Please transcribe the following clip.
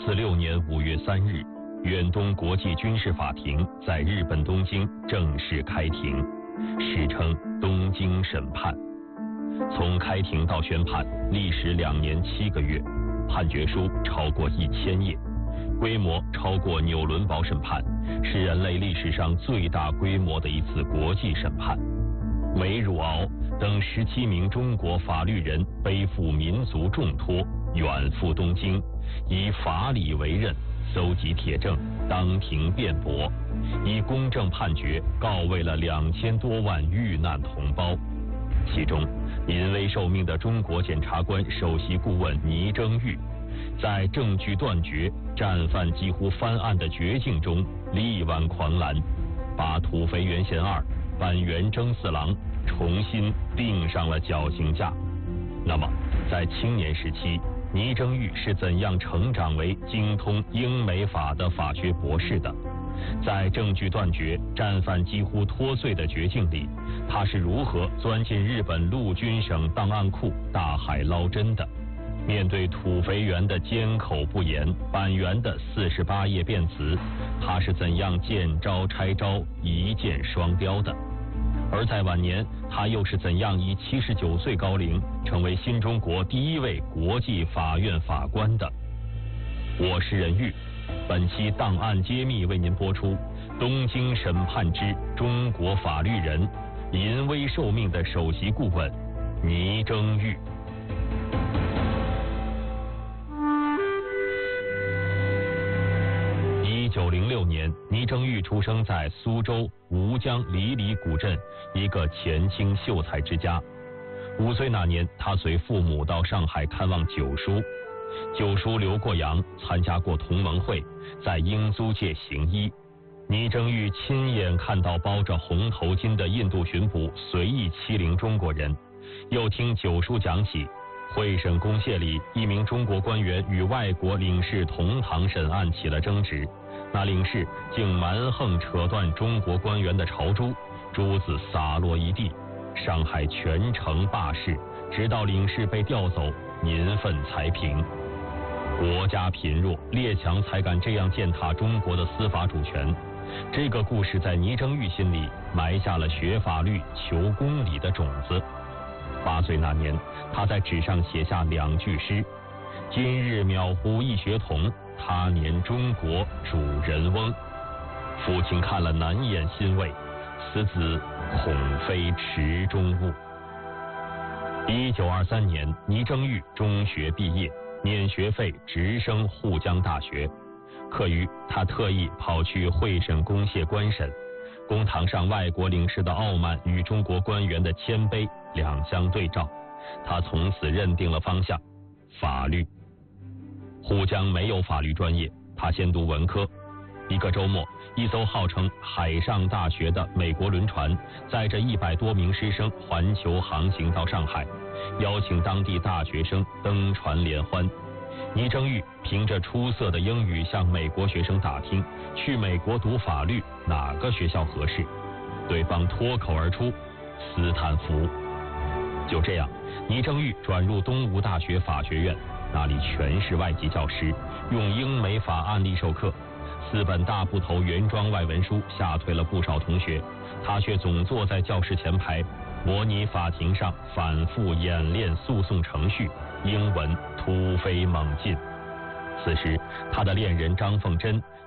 1946年5月3日，远东国际军事法庭在日本东京正式开庭，史称东京审判。从开庭到宣判历时2年7个月，判决书超过1000页，规模超过纽伦堡审判，是人类历史上最大规模的一次国际审判。韦汝敖等17名中国法律人背负民族重托，远赴东京，以法理为任，搜集铁证，当庭辩驳，以公正判决告慰了2000多万遇难同胞。其中，临危受命的中国检察官首席顾问倪征玉，在证据断绝、战犯几乎翻案的绝境中力挽狂澜，把土肥原贤二、板垣征四郎重新钉上了绞刑架。那么，在青年时期，倪征玉是怎样成长为精通英美法的法学博士的？在证据断绝、战犯几乎脱罪的绝境里，他是如何钻进日本陆军省档案库大海捞针的？面对土肥原的缄口不言，板垣的48页辩词，他是怎样见招拆招、一箭双雕的？而在晚年，他又是怎样以79岁高龄成为新中国第1位国际法院法官的？我是任玉，本期档案揭秘为您播出东京审判之中国法律人，临危受命的首席顾问倪征玉。1906年，倪征玉出生在苏州吴江离里古镇一个前清秀才之家。5岁那年，他随父母到上海看望九叔。九叔留过洋，参加过同盟会，在英租界行医。倪征玉亲眼看到包着红头巾的印度巡捕随意欺凌中国人，又听九叔讲起会审公廨里一名中国官员与外国领事同堂审案起了争执，那领事竟蛮横扯断中国官员的朝珠，珠子洒落一地，上海全城罢市，直到领事被调走，民愤才平。国家贫弱，列强才敢这样践踏中国的司法主权。这个故事在倪征玉心里埋下了学法律、求公理的种子。8岁那年，他在纸上写下2句诗：今日渺乎一学童，他年中国主人翁。父亲看了难掩欣慰，此子恐非池中物。1923年，倪征玉中学毕业，免学费直升沪江大学。课余，他特意跑去会审公廨观审，公堂上外国领事的傲慢与中国官员的谦卑两相对照，他从此认定了方向：法律。沪江没有法律专业，他先读文科。一个周末，一艘号称海上大学的美国轮船载着100多名师生环球航行到上海，邀请当地大学生登船联欢。倪征玉凭着出色的英语向美国学生打听去美国读法律哪个学校合适，对方脱口而出斯坦福。就这样，倪征玉转入东吴大学法学院，那里全是外籍教师，用英美法案例授课。4本大部头原装外文书吓退了不少同学，他却总坐在教室前排，模拟法庭上反复演练诉讼程序，英文突飞猛进。此时，他的恋人张凤珍